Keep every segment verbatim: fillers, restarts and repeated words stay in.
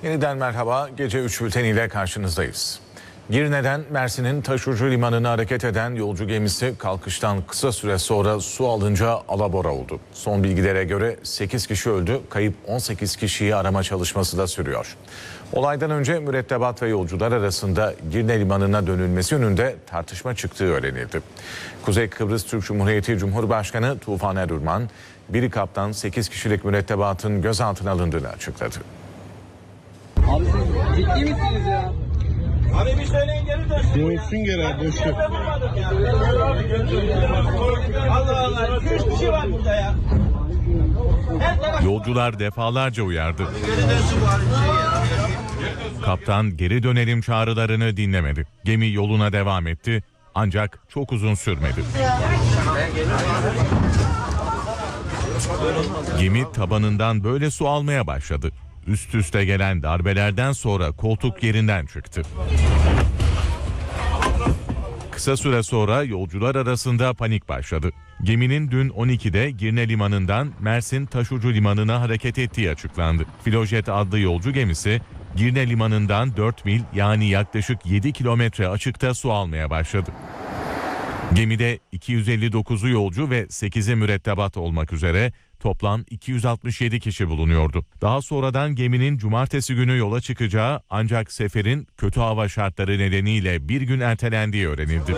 Yeniden merhaba. Gece üç bülteniyle karşınızdayız. Girne'den Mersin'in Taşucu Limanı'na hareket eden yolcu gemisi kalkıştan kısa süre sonra su alınca alabora oldu. Son bilgilere göre sekiz kişi öldü, kayıp on sekiz kişiyi arama çalışması da sürüyor. Olaydan önce mürettebat ve yolcular arasında Girne Limanı'na dönülmesi yönünde tartışma çıktığı öğrenildi. Kuzey Kıbrıs Türk Cumhuriyeti Cumhurbaşkanı Tufan Erürman, biri kaptan sekiz kişilik mürettebatın gözaltına alındığını açıkladı. Abi siz ciddi misiniz ya? Abi bir söyleyin geri dönsün. Dönsün geri abi, boş ver. Allah Allah. Üç kişi var burada ya. Yolcular defalarca uyardı. Geri dönsün bu şey ya. Kaptan geri dönelim çağrılarını dinlemedi. Gemi yoluna devam etti ancak çok uzun sürmedi. Gemi tabanından böyle su almaya başladı. Üst üste gelen darbelerden sonra koltuk yerinden çıktı. Kısa süre sonra yolcular arasında panik başladı. Geminin dün on ikide Girne Limanı'ndan Mersin Taşucu Limanı'na hareket ettiği açıklandı. Filojet adlı yolcu gemisi Girne Limanı'ndan dört mil yani yaklaşık yedi kilometre açıkta su almaya başladı. Gemide iki yüz elli dokuzu yolcu ve sekizi mürettebat olmak üzere toplam iki yüz altmış yedi kişi bulunuyordu. Daha sonradan geminin cumartesi günü yola çıkacağı ancak seferin kötü hava şartları nedeniyle bir gün ertelendiği öğrenildi.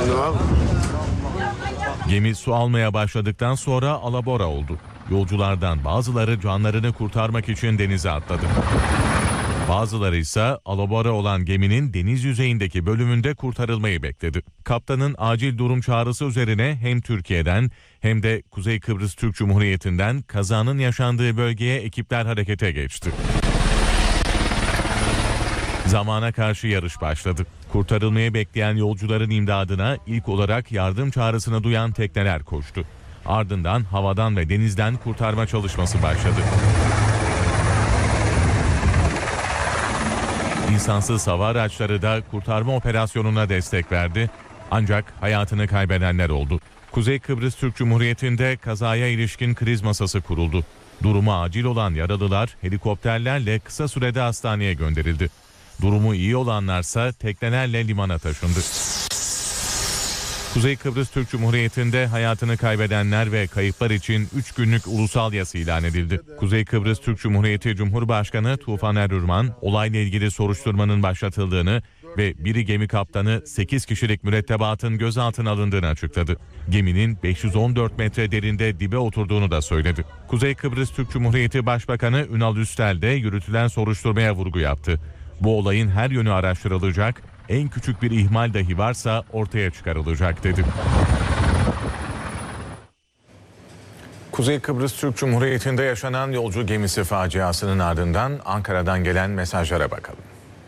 Gemi su almaya başladıktan sonra alabora oldu. Yolculardan bazıları canlarını kurtarmak için denize atladı. Bazıları ise alabora olan geminin deniz yüzeyindeki bölümünde kurtarılmayı bekledi. Kaptanın acil durum çağrısı üzerine hem Türkiye'den hem de Kuzey Kıbrıs Türk Cumhuriyeti'nden kazanın yaşandığı bölgeye ekipler harekete geçti. Zamana karşı yarış başladı. Kurtarılmayı bekleyen yolcuların imdadına ilk olarak yardım çağrısını duyan tekneler koştu. Ardından havadan ve denizden kurtarma çalışması başladı. İnsansız hava araçları da kurtarma operasyonuna destek verdi. Ancak hayatını kaybedenler oldu. Kuzey Kıbrıs Türk Cumhuriyeti'nde kazaya ilişkin kriz masası kuruldu. Durumu acil olan yaralılar helikopterlerle kısa sürede hastaneye gönderildi. Durumu iyi olanlarsa teknelerle limana taşındı. Kuzey Kıbrıs Türk Cumhuriyeti'nde hayatını kaybedenler ve kayıplar için üç günlük ulusal yas ilan edildi. Kuzey Kıbrıs Türk Cumhuriyeti Cumhurbaşkanı Tufan Erürman, olayla ilgili soruşturmanın başlatıldığını ve biri gemi kaptanı sekiz kişilik mürettebatın gözaltına alındığını açıkladı. Geminin beş yüz on dört metre derinde dibe oturduğunu da söyledi. Kuzey Kıbrıs Türk Cumhuriyeti Başbakanı Ünal Üstel de yürütülen soruşturmaya vurgu yaptı. Bu olayın her yönü araştırılacak, en küçük bir ihmal dahi varsa ortaya çıkarılacak dedi. Kuzey Kıbrıs Türk Cumhuriyeti'nde yaşanan yolcu gemisi faciasının ardından Ankara'dan gelen mesajlara bakalım.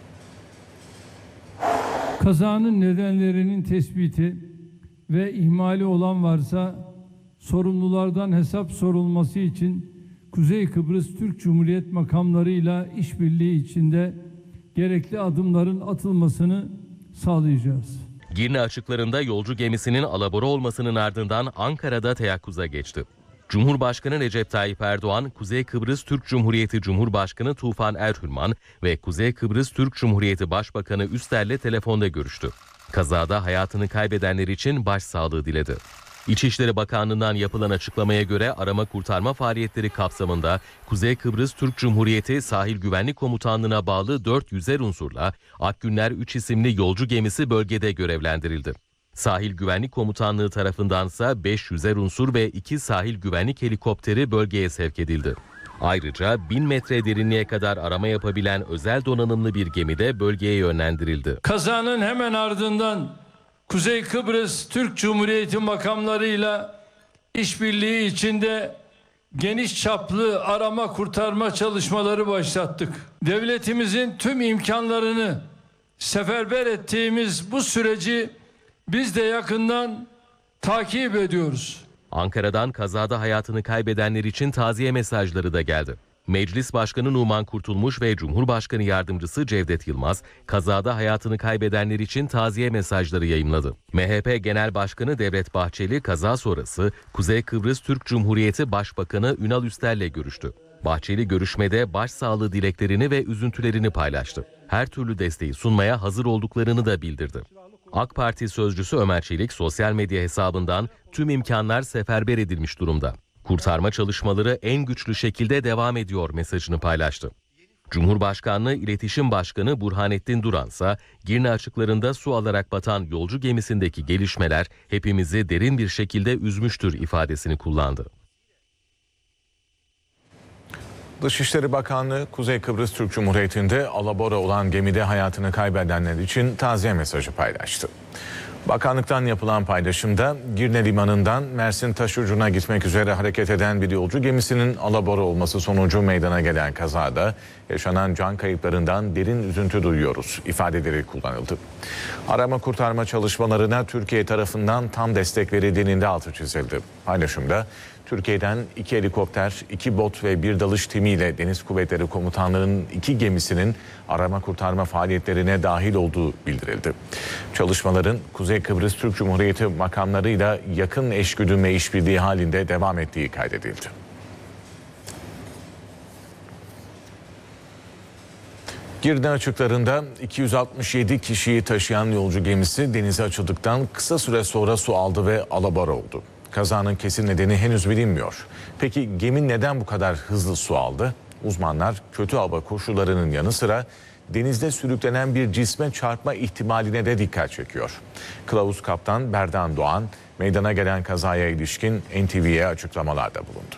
Kazanın nedenlerinin tespiti ve ihmali olan varsa sorumlulardan hesap sorulması için Kuzey Kıbrıs Türk Cumhuriyet makamlarıyla işbirliği içinde gerekli adımların atılmasını sağlayacağız. Girne açıklarında yolcu gemisinin alabora olmasının ardından Ankara'da teyakkuza geçti. Cumhurbaşkanı Recep Tayyip Erdoğan, Kuzey Kıbrıs Türk Cumhuriyeti Cumhurbaşkanı Tufan Erürman ve Kuzey Kıbrıs Türk Cumhuriyeti Başbakanı Üstel'le telefonda görüştü. Kazada hayatını kaybedenler için başsağlığı diledi. İçişleri Bakanlığı'ndan yapılan açıklamaya göre arama kurtarma faaliyetleri kapsamında Kuzey Kıbrıs Türk Cumhuriyeti Sahil Güvenlik Komutanlığı'na bağlı dört yüzer unsurla Akgünler üç isimli yolcu gemisi bölgede görevlendirildi. Sahil Güvenlik Komutanlığı tarafındansa beş yüzer unsur ve iki sahil güvenlik helikopteri bölgeye sevk edildi. Ayrıca bin metre derinliğe kadar arama yapabilen özel donanımlı bir gemi de bölgeye yönlendirildi. Kazanın hemen ardından Kuzey Kıbrıs Türk Cumhuriyeti makamlarıyla işbirliği içinde geniş çaplı arama kurtarma çalışmaları başlattık. Devletimizin tüm imkanlarını seferber ettiğimiz bu süreci biz de yakından takip ediyoruz. Ankara'dan kazada hayatını kaybedenler için taziye mesajları da geldi. Meclis Başkanı Numan Kurtulmuş ve Cumhurbaşkanı Yardımcısı Cevdet Yılmaz, kazada hayatını kaybedenler için taziye mesajları yayımladı. M H P Genel Başkanı Devlet Bahçeli, kaza sonrası Kuzey Kıbrıs Türk Cumhuriyeti Başbakanı Ünal Üstel'le görüştü. Bahçeli görüşmede başsağlığı dileklerini ve üzüntülerini paylaştı. Her türlü desteği sunmaya hazır olduklarını da bildirdi. AK Parti sözcüsü Ömer Çelik sosyal medya hesabından tüm imkanlar seferber edilmiş durumda. Kurtarma çalışmaları en güçlü şekilde devam ediyor mesajını paylaştı. Cumhurbaşkanlığı İletişim Başkanı Burhanettin Duran ise Girne açıklarında su alarak batan yolcu gemisindeki gelişmeler hepimizi derin bir şekilde üzmüştür ifadesini kullandı. Dışişleri Bakanlığı, Kuzey Kıbrıs Türk Cumhuriyeti'nde alabora olan gemide hayatını kaybedenler için taziye mesajı paylaştı. Bakanlıktan yapılan paylaşımda Girne Limanı'ndan Mersin Taşucu'na gitmek üzere hareket eden bir yolcu gemisinin alabora olması sonucu meydana gelen kazada yaşanan can kayıplarından derin üzüntü duyuyoruz ifadeleri kullanıldı. Arama kurtarma çalışmalarına Türkiye tarafından tam destek verildiğinin de altı çizildi. Paylaşımda Türkiye'den iki helikopter, iki bot ve bir dalış timiyle Deniz Kuvvetleri Komutanlığı'nın iki gemisinin arama kurtarma faaliyetlerine dahil olduğu bildirildi. Çalışmaların Kuzey Kıbrıs Türk Cumhuriyeti makamlarıyla yakın eşgüdüm ve işbirliği halinde devam ettiği kaydedildi. Girne açıklarında iki yüz altmış yedi kişiyi taşıyan yolcu gemisi denize açıldıktan kısa süre sonra su aldı ve alabora oldu. Kazanın kesin nedeni henüz bilinmiyor. Peki gemi neden bu kadar hızlı su aldı? Uzmanlar kötü hava koşullarının yanı sıra denizde sürüklenen bir cisme çarpma ihtimaline de dikkat çekiyor. Kılavuz Kaptan Berdan Doğan meydana gelen kazaya ilişkin N T V'ye açıklamalarda bulundu.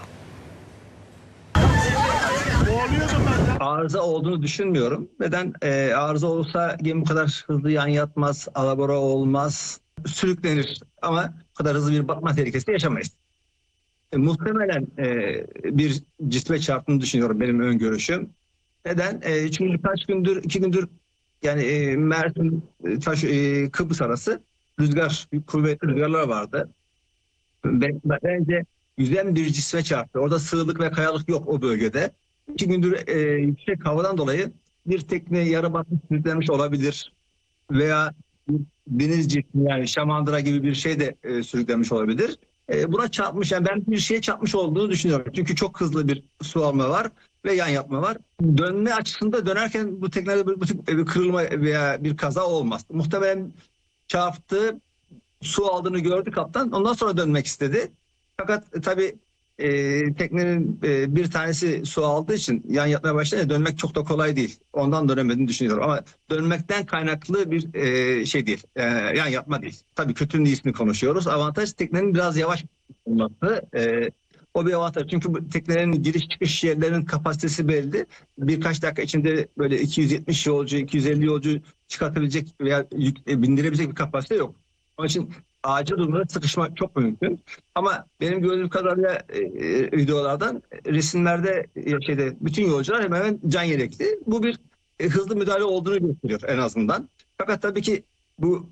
Arıza olduğunu düşünmüyorum. Neden? Ee, arıza olursa gemi bu kadar hızlı yan yatmaz, alabora olmaz, sürüklenir ama bu kadar hızlı bir batma tehlikesi yaşamayız. E, muhtemelen e, bir cisme çarptığını düşünüyorum benim öngörüşüm. Neden? E, çünkü birkaç gündür, iki gündür yani e, Mersin, e, taş, e, Kıbrıs arası rüzgar, kuvvetli rüzgarlar vardı. Ben, bence yüzen bir cisme çarptı. Orada sığlık ve kayalık yok o bölgede. İki gündür e, yüksek havadan dolayı bir tekne yarı batmış sürüklenmiş olabilir veya deniz cismi yani şamandıra gibi bir şey de e, sürüklenmiş olabilir. E, buna çarpmış yani ben bir şeye çarpmış olduğunu düşünüyorum. Çünkü çok hızlı bir su alma var ve yan yapma var. Dönme açısında dönerken bu teknede bir, bir kırılma veya bir kaza olmaz. Muhtemelen çarptı, su aldığını gördü kaptan. Ondan sonra dönmek istedi. Fakat e, tabii e, teknenin e, bir tanesi su aldığı için yan yatmaya başlayınca dönmek çok da kolay değil. Ondan dönemediğini düşünüyorum. Ama dönmekten kaynaklı bir e, şey değil. E, yan yatma değil. Tabii kötünün iyisini konuşuyoruz. Avantaj teknenin biraz yavaş olması. E, o bir avantaj. Çünkü bu teknenin giriş çıkış yerlerinin kapasitesi belli. Birkaç dakika içinde böyle iki yüz yetmiş yolcu, iki yüz elli yolcu çıkartabilecek veya yük, e, bindirebilecek bir kapasite yok. Onun için acil durumda sıkışmak çok mümkün. Ama benim gördüğüm kadarıyla e, e, videolardan, resimlerde e, şeyde bütün yolcular hemen hemen can yelekli. Bu bir e, hızlı müdahale olduğunu gösteriyor en azından. Fakat tabii ki bu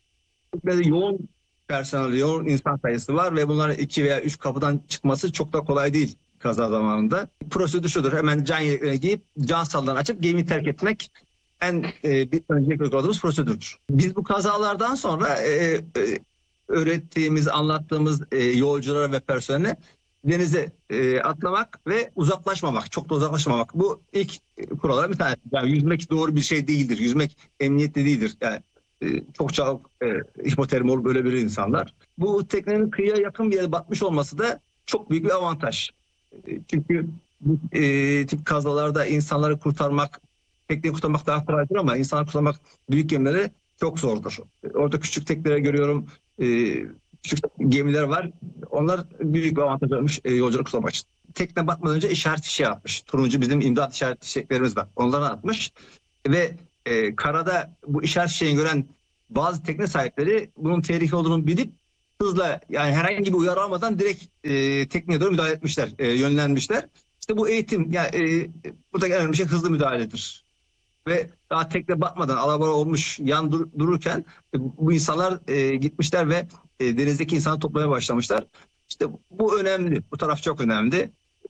yoğun personel, yoğun insan sayısı var ve bunların iki veya üç kapıdan çıkması çok da kolay değil kaza zamanında. Prosedür şudur: hemen can yeleklerini giyip can sallarını açıp gemiyi terk etmek en e, bir önceki uyguladığımız prosedürdür. Biz bu kazalardan sonra e, e, öğrettiğimiz, anlattığımız e, yolculara ve personele denize e, atlamak ve uzaklaşmamak, çok da uzaklaşmamak. Bu ilk kurallar bir tanesi. Yani yüzmek doğru bir şey değildir. Yüzmek emniyetli değildir. Yani e, çok çabuk e, hipotermi olup ölebilir insanlar. Bu teknenin kıyıya yakın bir yere batmış olması da çok büyük bir avantaj. E, çünkü bu e, tip kazalarda insanları kurtarmak, tekneyi kurtarmak daha kolaydır ama insanları kurtarmak büyük gemileri çok zordur. Orada küçük tekneleri görüyorum, e, küçük gemiler var. Onlar büyük bir avantaj olmuş e, yolculuk kurtarmak için. Tekne batmadan önce işaret fişeği atmış. Turuncu bizim imdat işaret fişeklerimiz var. Onları atmış ve e, karada bu işaret fişeğini gören bazı tekne sahipleri bunun tehlikeli olduğunu bilip hızla, yani herhangi bir uyarı almadan direkt e, tekneye doğru müdahale etmişler, e, yönlenmişler. İşte bu eğitim, yani e, buradaki en önemli şey hızlı müdahaledir. Ve daha tekne batmadan alabora olmuş yan dur, dururken e, bu insanlar e, gitmişler ve e, denizdeki insanı toplamaya başlamışlar. İşte bu önemli. Bu taraf çok önemli.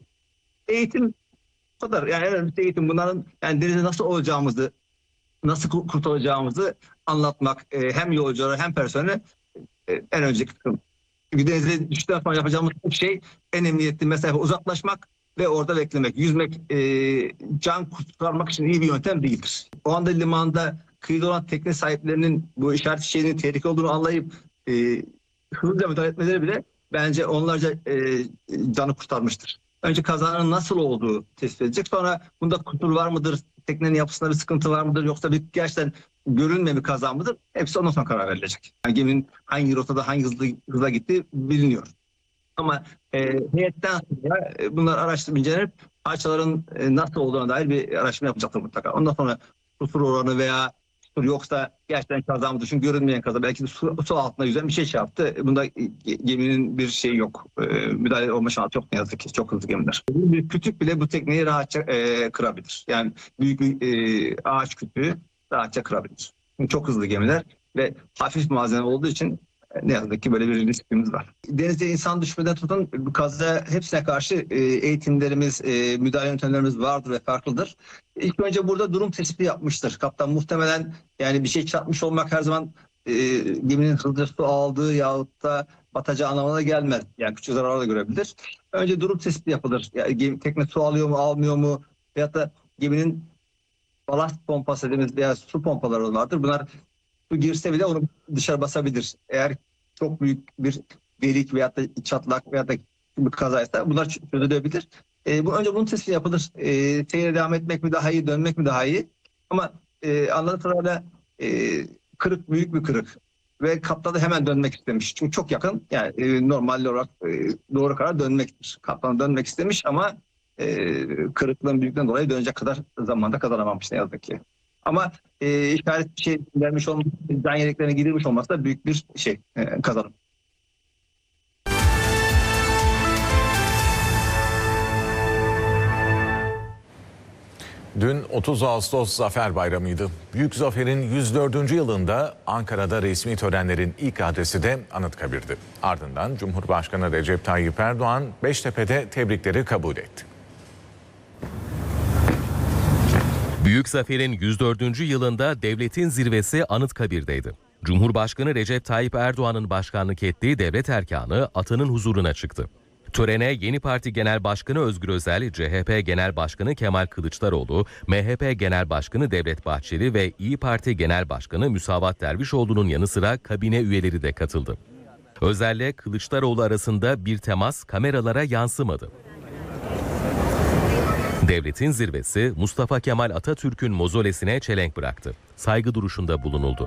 Eğitim bu kadar. Yani en önemlisi eğitim. Bunların yani denizde nasıl olacağımızı, nasıl kurtulacağımızı anlatmak e, hem yolculara hem personele e, en önceki kısım. Çünkü denize düştükten sonra yapacağımız şey en emniyetli mesafe uzaklaşmak ve orada beklemek. Yüzmek e, can kurtarmak için iyi bir yöntem değildir. O anda limanda kıyıda olan tekne sahiplerinin bu işaret fişeğinin tehlike olduğunu anlayıp e, hızlıca müdahale etmeleri bile bence onlarca e, canı kurtarmıştır. Önce kazanın nasıl olduğu tespit edilecek. Sonra bunda kusur var mıdır? Teknenin yapısında bir sıkıntı var mıdır? Yoksa bir gerçekten görünme bir kaza mıdır? Hepsi ondan sonra karar verilecek. Yani geminin hangi rotada hangi hızlı, hızla gittiği biliniyor. Ama e, heyetten sonra e, bunlar araştırıp incelenip parçaların e, nasıl olduğuna dair bir araştırma yapacaktır mutlaka. Ondan sonra kusur oranı veya kusur yoksa gerçekten kaza mı düşün, görünmeyen kaza. Belki de su, su altında yüzen bir şey şey yaptı. Bunda geminin bir şeyi yok. E, müdahale olma şansı çok ne yazık ki. Çok hızlı gemiler. Bir kütük bile bu tekneyi rahatça e, kırabilir. Yani büyük bir e, ağaç kütüğü rahatça kırabilir. Çünkü çok hızlı gemiler ve hafif malzeme olduğu için ne yazık ki böyle bir riskimiz var. Denizde insan düşmeden tutun bu kaza hepsine karşı eğitimlerimiz, müdahale yöntemlerimiz vardır ve farklıdır. İlk önce burada durum tespiti yapmıştır. Kaptan muhtemelen yani bir şey çarpmış olmak her zaman e, geminin hızlı su aldığı yahut da batacağı anlamına gelmez. Yani küçük zararlar da görebilir. Önce durum tespiti yapılır. Yani gemi, tekne su alıyor mu, almıyor mu? Veyahut da geminin balast pompası dediğimiz veya su pompaları vardır. Bunlar su girse bile onu dışarı basabilir. Eğer çok büyük bir delik veyahut da çatlak veyahut da bir kazaysa bunlar çözülebilir. E, bu, önce bunun tespiti yapılır. E, seyre devam etmek mi daha iyi, dönmek mi daha iyi? Ama e, anladığım kadarıyla e, kırık büyük bir kırık. Ve kaptan da hemen dönmek istemiş. Çünkü çok yakın. Yani e, normal olarak e, doğru karar dönmektir. Kaptan dönmek istemiş ama e, kırıklığın büyüklüğünden dolayı dönecek kadar zamanda kazanamamış ne yazık ki. Ama e, işaret bir şey vermiş olması, can yeleklerine gidilmiş olması da büyük bir şey e, kazanım. Dün otuz Ağustos Zafer Bayramı'ydı. Büyük Zafer'in yüz dördüncü yılında Ankara'da resmi törenlerin ilk adresi de Anıtkabir'di. Ardından Cumhurbaşkanı Recep Tayyip Erdoğan Beştepe'de tebrikleri kabul etti. Büyük Zafer'in yüz dördüncü yılında devletin zirvesi Anıtkabir'deydi. Cumhurbaşkanı Recep Tayyip Erdoğan'ın başkanlık ettiği devlet erkanı atının huzuruna çıktı. Törene Yeni Parti Genel Başkanı Özgür Özel, C H P Genel Başkanı Kemal Kılıçdaroğlu, M H P Genel Başkanı Devlet Bahçeli ve İYİ Parti Genel Başkanı Müsavat Dervişoğlu'nun yanı sıra kabine üyeleri de katıldı. Özel'le Kılıçdaroğlu arasında bir temas kameralara yansımadı. Devletin zirvesi Mustafa Kemal Atatürk'ün mozolesine çelenk bıraktı. Saygı duruşunda bulunuldu.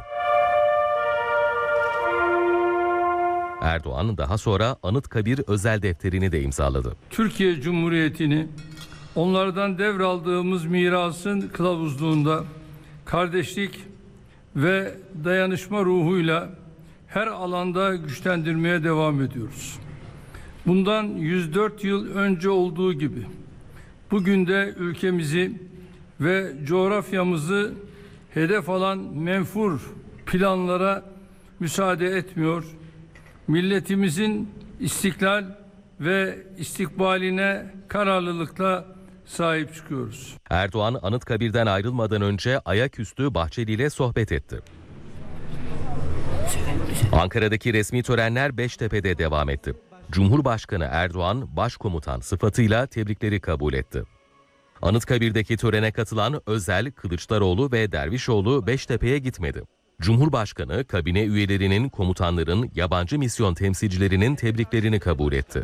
Erdoğan daha sonra Anıtkabir özel defterini de imzaladı. Türkiye Cumhuriyeti'ni onlardan devraldığımız mirasın kılavuzluğunda kardeşlik ve dayanışma ruhuyla her alanda güçlendirmeye devam ediyoruz. Bundan yüz dört yıl önce olduğu gibi bugün de ülkemizi ve coğrafyamızı hedef alan menfur planlara müsaade etmiyor. Milletimizin istiklal ve istikbaline kararlılıkla sahip çıkıyoruz. Erdoğan Anıtkabir'den ayrılmadan önce ayaküstü Bahçeli ile sohbet etti. Ankara'daki resmi törenler Beştepe'de devam etti. Cumhurbaşkanı Erdoğan başkomutan sıfatıyla tebrikleri kabul etti. Anıtkabir'deki törene katılan Özel, Kılıçdaroğlu ve Dervişoğlu Beştepe'ye gitmedi. Cumhurbaşkanı kabine üyelerinin, komutanların, yabancı misyon temsilcilerinin tebriklerini kabul etti.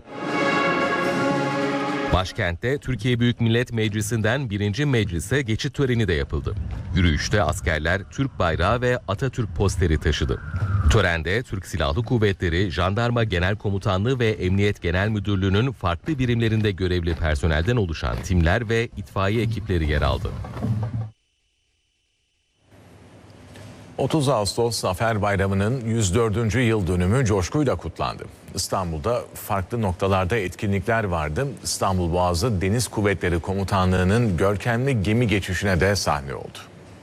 Başkentte Türkiye Büyük Millet Meclisi'nden birinci meclise geçit töreni de yapıldı. Yürüyüşte askerler Türk bayrağı ve Atatürk posteri taşıdı. Törende Türk Silahlı Kuvvetleri, Jandarma Genel Komutanlığı ve Emniyet Genel Müdürlüğü'nün farklı birimlerinde görevli personelden oluşan timler ve itfaiye ekipleri yer aldı. otuz Ağustos Zafer Bayramı'nın yüz dördüncü yıl dönümü coşkuyla kutlandı. İstanbul'da farklı noktalarda etkinlikler vardı. İstanbul Boğazı Deniz Kuvvetleri Komutanlığı'nın görkemli gemi geçişine de sahne oldu.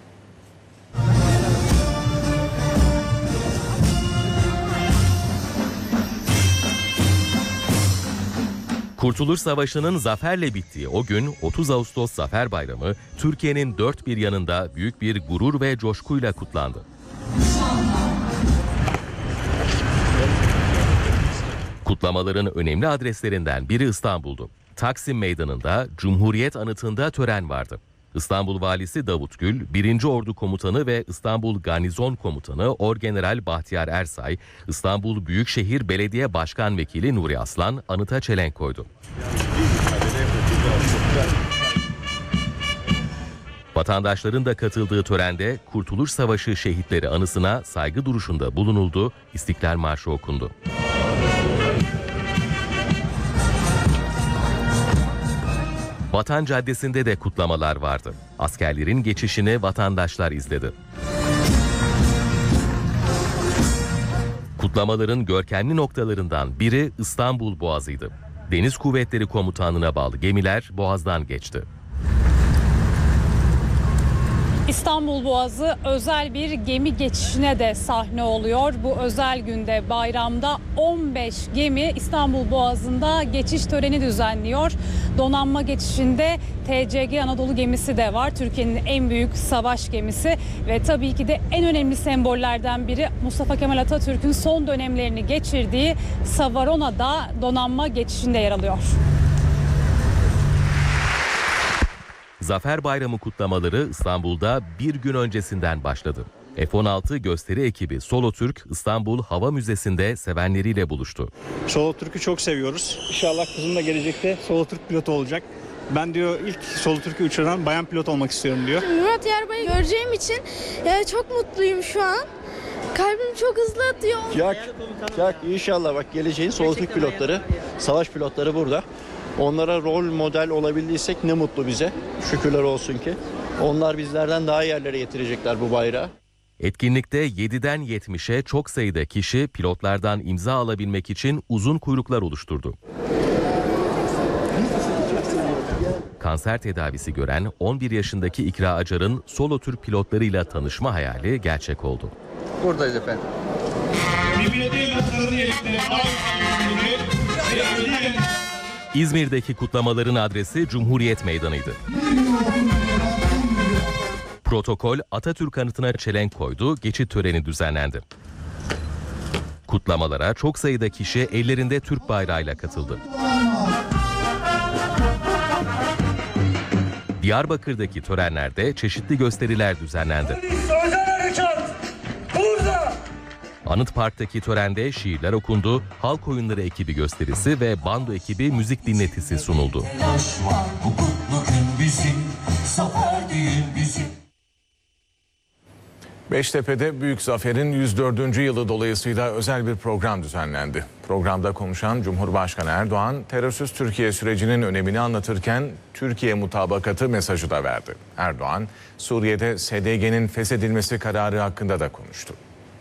Kurtuluş Savaşı'nın zaferle bittiği o gün otuz Ağustos Zafer Bayramı Türkiye'nin dört bir yanında büyük bir gurur ve coşkuyla kutlandı. Kutlamaların önemli adreslerinden biri İstanbul'du. Taksim Meydanı'nda Cumhuriyet Anıtı'nda tören vardı. İstanbul Valisi Davut Gül, birinci Ordu Komutanı ve İstanbul Garnizon Komutanı Orgeneral Bahtiyar Ersay, İstanbul Büyükşehir Belediye Başkan Vekili Nuri Aslan anıta çelenk koydu. Vatandaşların da katıldığı törende Kurtuluş Savaşı şehitleri anısına saygı duruşunda bulunuldu, İstiklal Marşı okundu. Vatan Caddesi'nde de kutlamalar vardı. Askerlerin geçişini vatandaşlar izledi. Kutlamaların görkemli noktalarından biri İstanbul Boğazı'ydı. Deniz Kuvvetleri Komutanlığı'na bağlı gemiler Boğaz'dan geçti. İstanbul Boğazı özel bir gemi geçişine de sahne oluyor. Bu özel günde bayramda on beş gemi İstanbul Boğazı'nda geçiş töreni düzenliyor. Donanma geçişinde T C G Anadolu gemisi de var. Türkiye'nin en büyük savaş gemisi ve tabii ki de en önemli sembollerden biri Mustafa Kemal Atatürk'ün son dönemlerini geçirdiği Savarona da donanma geçişinde yer alıyor. Zafer Bayramı kutlamaları İstanbul'da bir gün öncesinden başladı. F on altı gösteri ekibi Solotürk İstanbul Hava Müzesi'nde sevenleriyle buluştu. Solotürk'ü çok seviyoruz. İnşallah kızım da gelecekte Solotürk pilotu olacak. Ben diyor ilk Solotürk'ü uçuran bayan pilot olmak istiyorum diyor. Murat Yarbay'ı göreceğim için e, çok mutluyum şu an. Kalbim çok hızlı atıyor. Jack, Jack inşallah bak geleceğin Solotürk pilotları, savaş pilotları burada. Onlara rol model olabildiysek ne mutlu bize. Şükürler olsun ki. Onlar bizlerden daha yerlere getirecekler bu bayrağı. Etkinlikte yediden yetmişe çok sayıda kişi pilotlardan imza alabilmek için uzun kuyruklar oluşturdu. Kanser tedavisi gören on bir yaşındaki İkra Acar'ın Solotürk pilotlarıyla tanışma hayali gerçek oldu. Buradayız efendim. İzmir'deki kutlamaların adresi Cumhuriyet Meydanı'ydı. Protokol Atatürk anıtına çelenk koydu, geçit töreni düzenlendi. Kutlamalara çok sayıda kişi ellerinde Türk bayrağıyla katıldı. Diyarbakır'daki törenlerde çeşitli gösteriler düzenlendi. Anıt Park'taki törende şiirler okundu, halk oyunları ekibi gösterisi ve bando ekibi müzik dinletisi sunuldu. Beştepe'de Büyük Zafer'in yüz dördüncü yılı dolayısıyla özel bir program düzenlendi. Programda konuşan Cumhurbaşkanı Erdoğan, terörsüz Türkiye sürecinin önemini anlatırken Türkiye mutabakatı mesajı da verdi. Erdoğan, Suriye'de S D G'nin feshedilmesi kararı hakkında da konuştu.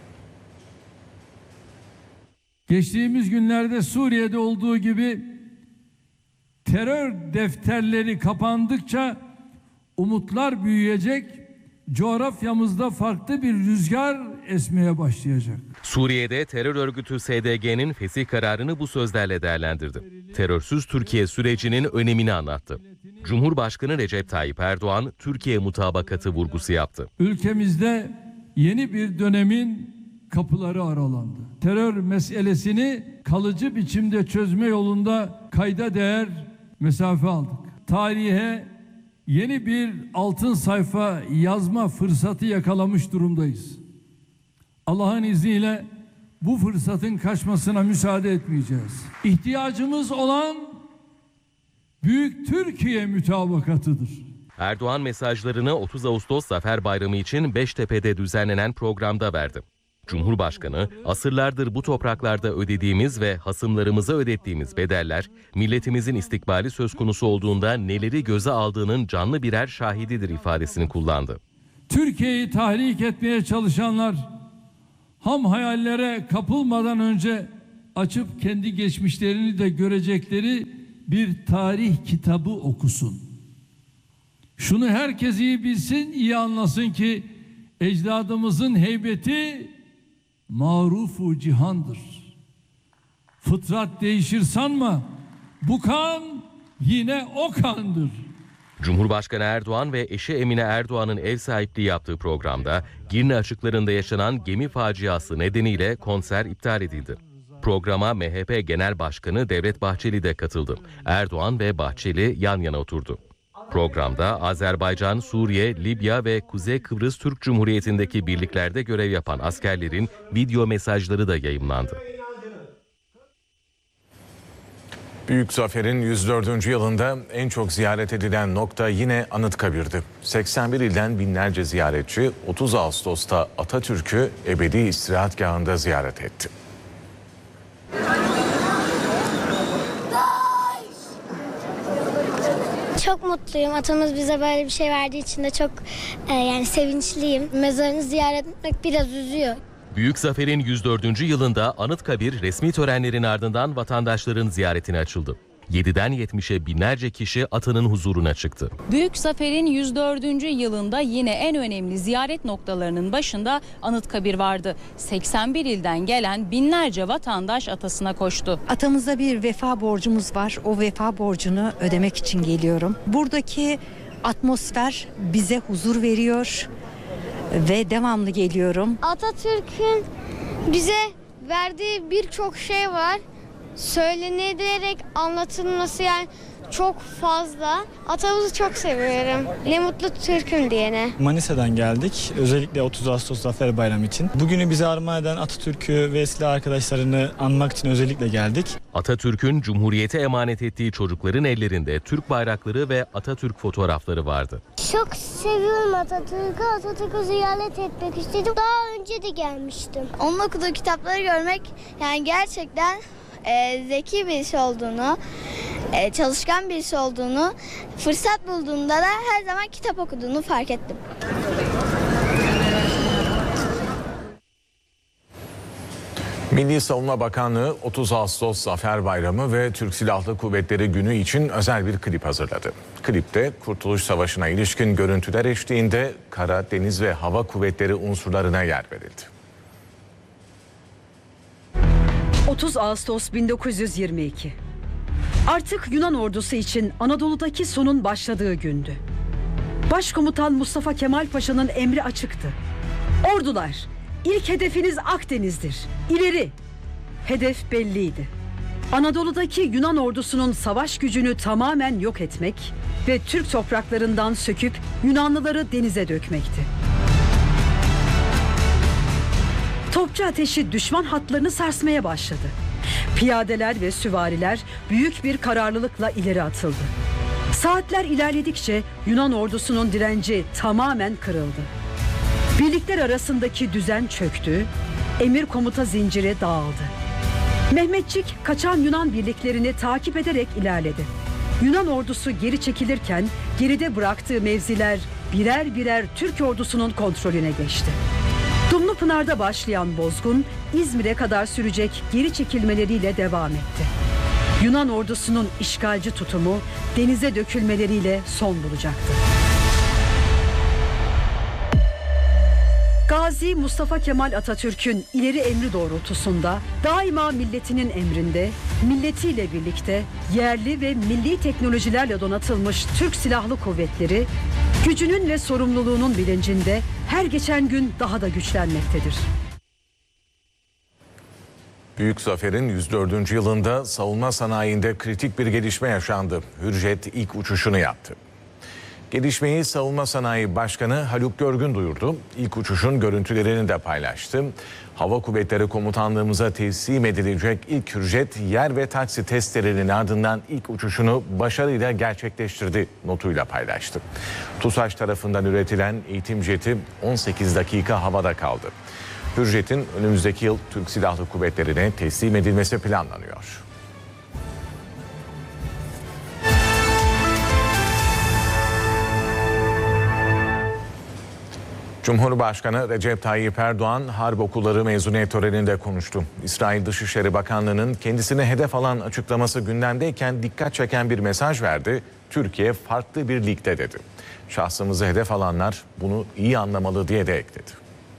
Geçtiğimiz günlerde Suriye'de olduğu gibi terör defterleri kapandıkça umutlar büyüyecek, coğrafyamızda farklı bir rüzgar esmeye başlayacak. Suriye'de terör örgütü S D G'nin fesih kararını bu sözlerle değerlendirdi. Terörsüz Türkiye sürecinin önemini anlattı. Cumhurbaşkanı Recep Tayyip Erdoğan, Türkiye mutabakatı vurgusu yaptı. Ülkemizde yeni bir dönemin kapıları aralandı. Terör meselesini kalıcı biçimde çözme yolunda kayda değer mesafe aldık. Tarihe yeni bir altın sayfa yazma fırsatı yakalamış durumdayız. Allah'ın izniyle bu fırsatın kaçmasına müsaade etmeyeceğiz. İhtiyacımız olan Büyük Türkiye mutabakatıdır. Erdoğan mesajlarını otuz Ağustos Zafer Bayramı için Beştepe'de düzenlenen programda verdi. Cumhurbaşkanı, asırlardır bu topraklarda ödediğimiz ve hasımlarımıza ödettiğimiz bedeller, milletimizin istikbali söz konusu olduğunda neleri göze aldığının canlı birer şahididir ifadesini kullandı. Türkiye'yi tahrik etmeye çalışanlar, ham hayallere kapılmadan önce açıp kendi geçmişlerini de görecekleri bir tarih kitabı okusun. Şunu herkes iyi bilsin, iyi anlasın ki ecdadımızın heybeti marufu cihandır. Fıtrat değişir sanma, bu kan yine o kandır. Cumhurbaşkanı Erdoğan ve eşi Emine Erdoğan'ın ev sahipliği yaptığı programda Girne açıklarında yaşanan gemi faciası nedeniyle konser iptal edildi. Programa M H P Genel Başkanı Devlet Bahçeli de katıldı. Erdoğan ve Bahçeli yan yana oturdu. Programda Azerbaycan, Suriye, Libya ve Kuzey Kıbrıs Türk Cumhuriyeti'ndeki birliklerde görev yapan askerlerin video mesajları da yayımlandı. Büyük Zafer'in yüz dördüncü yılında en çok ziyaret edilen nokta yine Anıtkabir'di. seksen bir ilden binlerce ziyaretçi otuz Ağustos'ta Atatürk'ü ebedi istirahatgahında ziyaret etti. Çok mutluyum. Atamız bize böyle bir şey verdiği için de çok e, yani sevinçliyim. Mezarını ziyaret etmek biraz üzüyor. Büyük Zafer'in yüz dördüncü yılında Anıtkabir resmi törenlerin ardından vatandaşların ziyaretine açıldı. yediden yetmişe binlerce kişi atanın huzuruna çıktı. Büyük Zafer'in yüz dördüncü yılında yine en önemli ziyaret noktalarının başında Anıtkabir vardı. seksen bir ilden gelen binlerce vatandaş atasına koştu. Atamıza bir vefa borcumuz var. O vefa borcunu ödemek için geliyorum. Buradaki atmosfer bize huzur veriyor ve devamlı geliyorum. Atatürk'ün bize verdiği birçok şey var. Söylenilerek anlatılması yani çok fazla. Atamızı çok seviyorum. Ne mutlu Türk'üm diyene. Manisa'dan geldik. Özellikle otuz Ağustos Zafer Bayramı için. Bugünü bize armağan eden Atatürk'ü ve silah arkadaşlarını anmak için özellikle geldik. Atatürk'ün Cumhuriyete emanet ettiği çocukların ellerinde Türk bayrakları ve Atatürk fotoğrafları vardı. Çok seviyorum Atatürk'ü. Atatürk'ü ziyaret etmek istedim. Daha önce de gelmiştim. Onun okuduğu kitapları görmek yani gerçekten e, zeki birisi olduğunu, e, çalışkan birisi olduğunu, fırsat bulduğunda da her zaman kitap okuduğunu fark ettim. Milli Savunma Bakanlığı otuz Ağustos Zafer Bayramı ve Türk Silahlı Kuvvetleri Günü için özel bir klip hazırladı. Klipte Kurtuluş Savaşı'na ilişkin görüntüler eşliğinde kara, deniz ve hava kuvvetleri unsurlarına yer verildi. otuz Ağustos bin dokuz yüz yirmi iki. Artık Yunan ordusu için Anadolu'daki sonun başladığı gündü. Başkomutan Mustafa Kemal Paşa'nın emri açıktı. Ordular, ilk hedefiniz Akdeniz'dir. İleri! Hedef belliydi. Anadolu'daki Yunan ordusunun savaş gücünü tamamen yok etmek ve Türk topraklarından söküp Yunanlıları denize dökmekti. Topçu ateşi düşman hatlarını sarsmaya başladı. Piyadeler ve süvariler büyük bir kararlılıkla ileri atıldı. Saatler ilerledikçe Yunan ordusunun direnci tamamen kırıldı. Birlikler arasındaki düzen çöktü, emir komuta zinciri dağıldı. Mehmetçik kaçan Yunan birliklerini takip ederek ilerledi. Yunan ordusu geri çekilirken geride bıraktığı mevziler birer birer Türk ordusunun kontrolüne geçti. Dumlupınar'da başlayan bozgun İzmir'e kadar sürecek geri çekilmeleriyle devam etti. Yunan ordusunun işgalci tutumu denize dökülmeleriyle son bulacaktı. Gazi Mustafa Kemal Atatürk'ün ileri emri doğrultusunda daima milletinin emrinde, milletiyle birlikte yerli ve milli teknolojilerle donatılmış Türk Silahlı Kuvvetleri gücünün ve sorumluluğunun bilincinde her geçen gün daha da güçlenmektedir. Büyük Zafer'in yüz dördüncü yılında savunma sanayinde kritik bir gelişme yaşandı. Hürjet ilk uçuşunu yaptı. Gelişmeyi Savunma Sanayi Başkanı Haluk Görgün duyurdu. İlk uçuşun görüntülerini de paylaştı. Hava Kuvvetleri Komutanlığımıza teslim edilecek ilk Hürjet yer ve taksi testlerinin ardından ilk uçuşunu başarıyla gerçekleştirdi notuyla paylaştı. TUSAŞ tarafından üretilen eğitim jeti on sekiz dakika havada kaldı. Hürjet'in önümüzdeki yıl Türk Silahlı Kuvvetleri'ne teslim edilmesi planlanıyor. Cumhurbaşkanı Recep Tayyip Erdoğan harp okulları mezuniyet töreninde konuştu. İsrail Dışişleri Bakanlığı'nın kendisine hedef alan açıklaması gündemdeyken dikkat çeken bir mesaj verdi. Türkiye farklı bir ligde dedi. Şahsımızı hedef alanlar bunu iyi anlamalı diye de ekledi.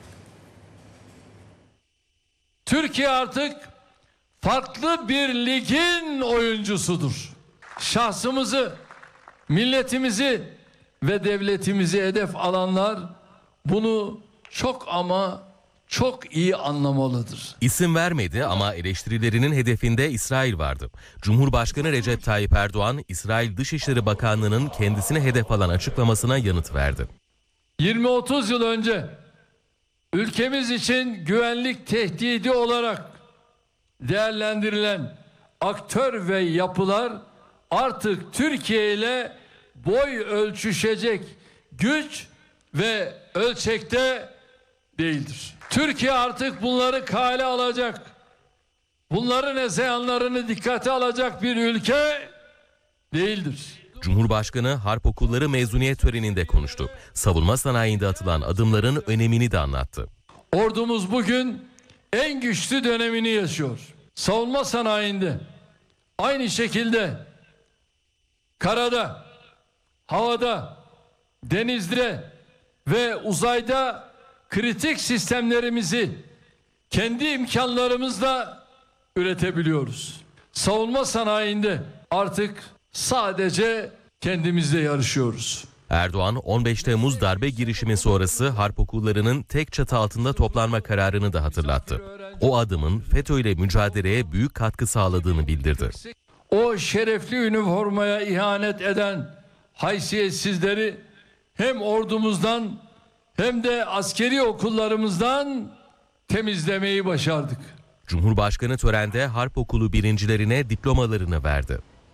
Türkiye artık farklı bir ligin oyuncusudur. Şahsımızı, milletimizi ve devletimizi hedef alanlar bunu çok ama çok iyi anlamalıdır. İsim vermedi ama eleştirilerinin hedefinde İsrail vardı. Cumhurbaşkanı Recep Tayyip Erdoğan, İsrail Dışişleri Bakanlığı'nın kendisine hedef alan açıklamasına yanıt verdi. yirmi otuz yıl önce ülkemiz için güvenlik tehdidi olarak değerlendirilen aktör ve yapılar artık Türkiye ile boy ölçüşecek güç ve ölçekte değildir. Türkiye artık bunları kale alacak, bunların hezeyanlarını dikkate alacak bir ülke değildir. Cumhurbaşkanı Harp Okulları mezuniyet töreninde konuştu. Savunma sanayinde atılan adımların önemini de anlattı. Ordumuz bugün en güçlü dönemini yaşıyor. Savunma sanayinde aynı şekilde karada, havada, denizde ve uzayda kritik sistemlerimizi kendi imkanlarımızla üretebiliyoruz. Savunma sanayinde artık sadece kendimizle yarışıyoruz. Erdoğan, on beş Temmuz darbe girişimi sonrası harp okullarının tek çatı altında toplanma kararını da hatırlattı. O adımın FETÖ ile mücadeleye büyük katkı sağladığını bildirdi. O şerefli üniformaya ihanet eden haysiyetsizleri hem ordumuzdan hem de askeri okullarımızdan temizlemeyi başardık. Cumhurbaşkanı törende harp okulu birincilerine diplomalarını verdi.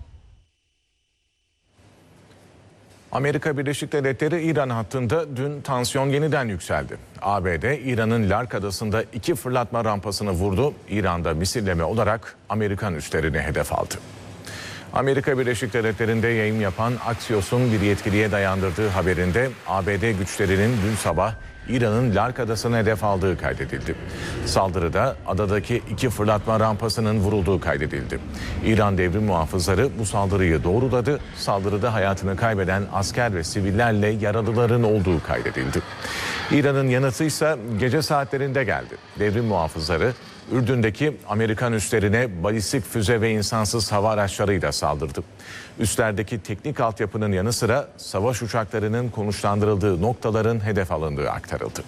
Amerika Birleşik Devletleri İran hattında dün tansiyon yeniden yükseldi. A B D İran'ın Lark Adası'nda iki fırlatma rampasını vurdu. İran'da misilleme olarak Amerikan üslerini hedef aldı. Amerika Birleşik Devletleri'nde yayın yapan Axios'un bir yetkiliye dayandırdığı haberinde A B D güçlerinin dün sabah İran'ın Lark Adası'nı hedef aldığı kaydedildi. Saldırıda adadaki iki fırlatma rampasının vurulduğu kaydedildi. İran devrim muhafızları bu saldırıyı doğruladı. Saldırıda hayatını kaybeden asker ve sivillerle yaralıların olduğu kaydedildi. İran'ın yanıtı ise gece saatlerinde geldi. Devrim muhafızları Ürdün'deki Amerikan üslerine balistik füze ve insansız hava araçlarıyla saldırdı. Üslerdeki teknik altyapının yanı sıra savaş uçaklarının konuşlandırıldığı noktaların hedef alındığı aktarıldı.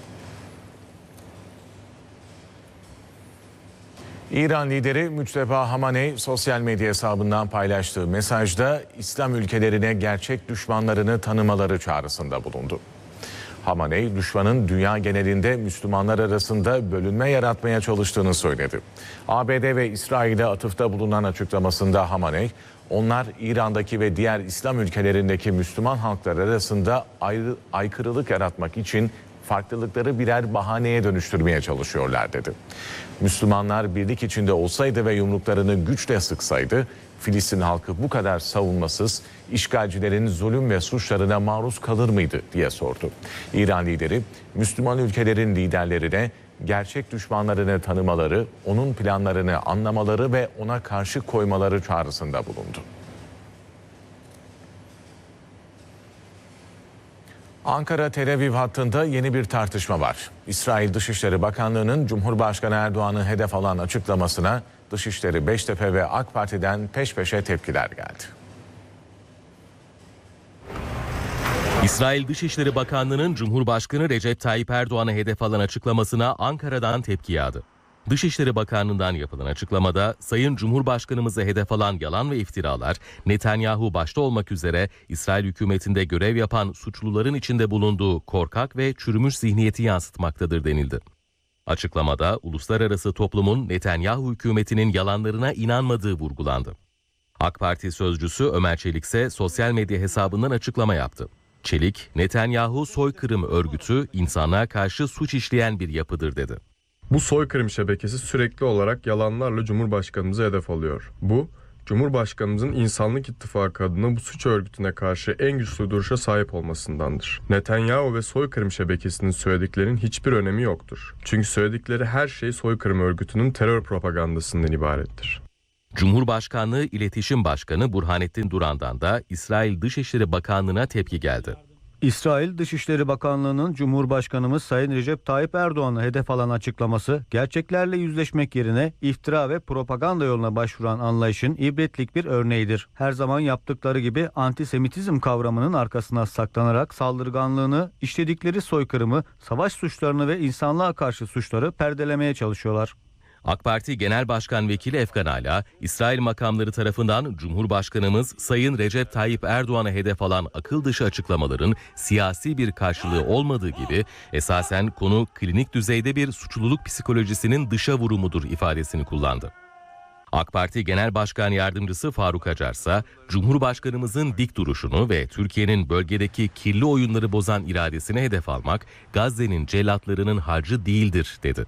İran lideri Müçteba Hamaney sosyal medya hesabından paylaştığı mesajda İslam ülkelerine gerçek düşmanlarını tanımaları çağrısında bulundu. Hamaney, düşmanın dünya genelinde Müslümanlar arasında bölünme yaratmaya çalıştığını söyledi. A B D ve İsrail'e atıfta bulunan açıklamasında Hamaney, onlar İran'daki ve diğer İslam ülkelerindeki Müslüman halklar arasında ayrı, aykırılık yaratmak için farklılıkları birer bahaneye dönüştürmeye çalışıyorlar dedi. Müslümanlar birlik içinde olsaydı ve yumruklarını güçle sıksaydı, Filistin halkı bu kadar savunmasız, işgalcilerin zulüm ve suçlarına maruz kalır mıydı diye sordu. İran lideri, Müslüman ülkelerin liderlerine gerçek düşmanlarını tanımaları, onun planlarını anlamaları ve ona karşı koymaları çağrısında bulundu. Ankara-Tel Aviv hattında yeni bir tartışma var. İsrail Dışişleri Bakanlığı'nın Cumhurbaşkanı Erdoğan'ı hedef alan açıklamasına Dışişleri Beştepe ve AK Parti'den peş peşe tepkiler geldi. İsrail Dışişleri Bakanlığı'nın Cumhurbaşkanı Recep Tayyip Erdoğan'ı hedef alan açıklamasına Ankara'dan tepki yağdı. Dışişleri Bakanlığı'ndan yapılan açıklamada Sayın Cumhurbaşkanımızı hedef alan yalan ve iftiralar Netanyahu başta olmak üzere İsrail hükümetinde görev yapan suçluların içinde bulunduğu korkak ve çürümüş zihniyeti yansıtmaktadır denildi. Açıklamada uluslararası toplumun Netanyahu hükümetinin yalanlarına inanmadığı vurgulandı. AK Parti sözcüsü Ömer Çelik ise sosyal medya hesabından açıklama yaptı. Çelik, Netanyahu soykırım örgütü insanlığa karşı suç işleyen bir yapıdır dedi. Bu soykırım şebekesi sürekli olarak yalanlarla Cumhurbaşkanımızı hedef alıyor. Bu, Cumhurbaşkanımızın İnsanlık İttifakı adına bu suç örgütüne karşı en güçlü duruşa sahip olmasındandır. Netanyahu ve soykırım şebekesinin söylediklerinin hiçbir önemi yoktur. Çünkü söyledikleri her şey soykırım örgütünün terör propagandasından ibarettir. Cumhurbaşkanlığı İletişim Başkanı Burhanettin Duran'dan da İsrail Dışişleri Bakanlığı'na tepki geldi. İsrail Dışişleri Bakanlığı'nın Cumhurbaşkanımız Sayın Recep Tayyip Erdoğan'ı hedef alan açıklaması, gerçeklerle yüzleşmek yerine iftira ve propaganda yoluna başvuran anlayışın ibretlik bir örneğidir. Her zaman yaptıkları gibi antisemitizm kavramının arkasına saklanarak saldırganlığını, işledikleri soykırımı, savaş suçlarını ve insanlığa karşı suçları perdelemeye çalışıyorlar. AK Parti Genel Başkan Vekili Efkan Ala, İsrail makamları tarafından Cumhurbaşkanımız Sayın Recep Tayyip Erdoğan'a hedef alan akıl dışı açıklamaların siyasi bir karşılığı olmadığı gibi esasen konu klinik düzeyde bir suçluluk psikolojisinin dışa vurumudur ifadesini kullandı. AK Parti Genel Başkan Yardımcısı Faruk Acar ise Cumhurbaşkanımızın dik duruşunu ve Türkiye'nin bölgedeki kirli oyunları bozan iradesine hedef almak Gazze'nin cellatlarının harcı değildir dedi.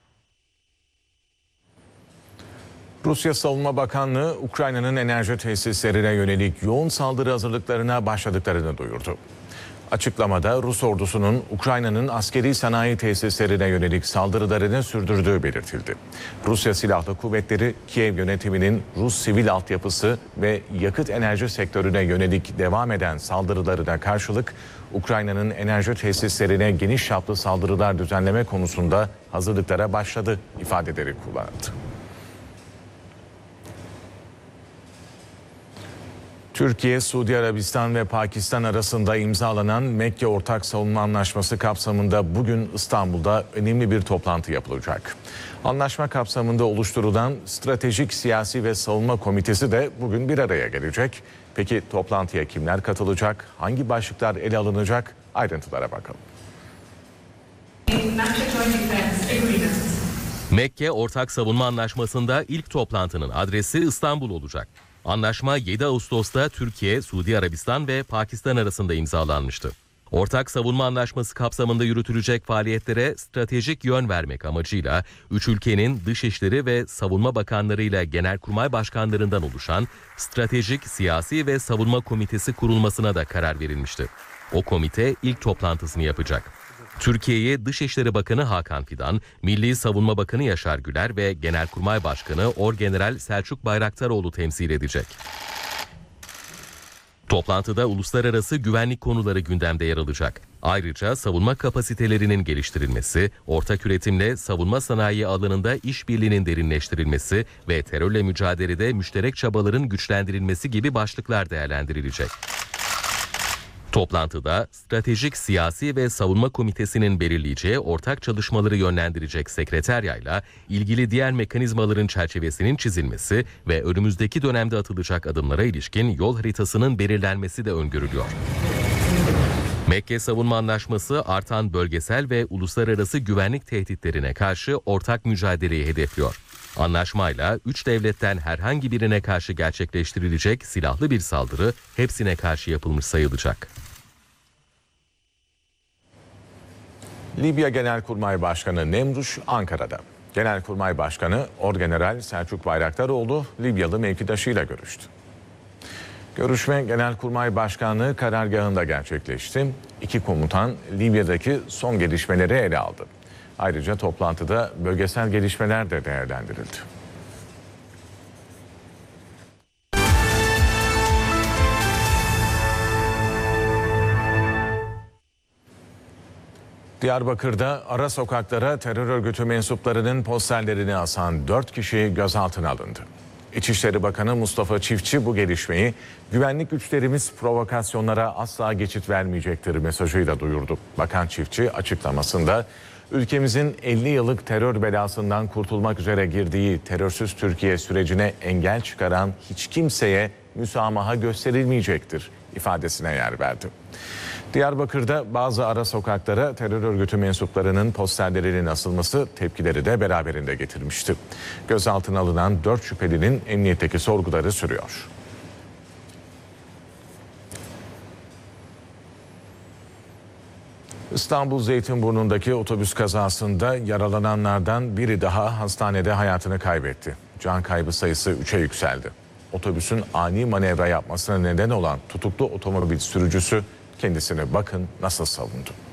Rusya Savunma Bakanlığı, Ukrayna'nın enerji tesislerine yönelik yoğun saldırı hazırlıklarına başladıklarını duyurdu. Açıklamada Rus ordusunun Ukrayna'nın askeri sanayi tesislerine yönelik saldırılarını sürdürdüğü belirtildi. Rusya Silahlı Kuvvetleri, Kiev yönetiminin Rus sivil altyapısı ve yakıt enerji sektörüne yönelik devam eden saldırılarına karşılık Ukrayna'nın enerji tesislerine geniş çaplı saldırılar düzenleme konusunda hazırlıklara başladı ifadeleri kullanıldı. Türkiye, Suudi Arabistan ve Pakistan arasında imzalanan Mekke Ortak Savunma Anlaşması kapsamında bugün İstanbul'da önemli bir toplantı yapılacak. Anlaşma kapsamında oluşturulan Stratejik Siyasi ve Savunma Komitesi de bugün bir araya gelecek. Peki toplantıya kimler katılacak, hangi başlıklar ele alınacak? Ayrıntılara bakalım. Mekke Ortak Savunma Anlaşması'nda ilk toplantının adresi İstanbul olacak. Anlaşma yedi Ağustos'ta Türkiye, Suudi Arabistan ve Pakistan arasında imzalanmıştı. Ortak savunma anlaşması kapsamında yürütülecek faaliyetlere stratejik yön vermek amacıyla üç ülkenin dışişleri ve savunma bakanlarıyla genelkurmay başkanlarından oluşan Stratejik Siyasi ve Savunma Komitesi kurulmasına da karar verilmişti. O komite ilk toplantısını yapacak. Türkiye'yi Dışişleri Bakanı Hakan Fidan, Milli Savunma Bakanı Yaşar Güler ve Genelkurmay Başkanı Orgeneral Selçuk Bayraktaroğlu temsil edecek. Toplantıda uluslararası güvenlik konuları gündemde yer alacak. Ayrıca savunma kapasitelerinin geliştirilmesi, ortak üretimle savunma sanayi alanında işbirliğinin derinleştirilmesi ve terörle mücadelede müşterek çabaların güçlendirilmesi gibi başlıklar değerlendirilecek. Toplantıda Stratejik Siyasi ve Savunma Komitesi'nin belirleyeceği ortak çalışmaları yönlendirecek sekreteryayla ilgili diğer mekanizmaların çerçevesinin çizilmesi ve önümüzdeki dönemde atılacak adımlara ilişkin yol haritasının belirlenmesi de öngörülüyor. Mekke Savunma Anlaşması artan bölgesel ve uluslararası güvenlik tehditlerine karşı ortak mücadeleyi hedefliyor. Anlaşmayla üç devletten herhangi birine karşı gerçekleştirilecek silahlı bir saldırı hepsine karşı yapılmış sayılacak. Libya Genelkurmay Başkanı Nemruş Ankara'da. Genelkurmay Başkanı Orgeneral Selçuk Bayraktaroğlu Libyalı mevkidaşıyla görüştü. Görüşme Genelkurmay Başkanlığı karargahında gerçekleşti. İki komutan Libya'daki son gelişmeleri ele aldı. Ayrıca toplantıda bölgesel gelişmeler de değerlendirildi. Diyarbakır'da ara sokaklara terör örgütü mensuplarının posterlerini asan dört kişi gözaltına alındı. İçişleri Bakanı Mustafa Çiftçi bu gelişmeyi güvenlik güçlerimiz provokasyonlara asla geçit vermeyecektir mesajıyla duyurdu. Bakan Çiftçi açıklamasında ülkemizin elli yıllık terör belasından kurtulmak üzere girdiği terörsüz Türkiye sürecine engel çıkaran hiç kimseye müsamaha gösterilmeyecektir ifadesine yer verdi. Diyarbakır'da bazı ara sokaklara terör örgütü mensuplarının posterlerinin asılması tepkileri de beraberinde getirmişti. Gözaltına alınan dört şüphelinin emniyetteki sorguları sürüyor. İstanbul Zeytinburnu'ndaki otobüs kazasında yaralananlardan biri daha hastanede hayatını kaybetti. Can kaybı sayısı üçe yükseldi. Otobüsün ani manevra yapmasına neden olan tutuklu otomobil sürücüsü kendisini bakın nasıl savundu.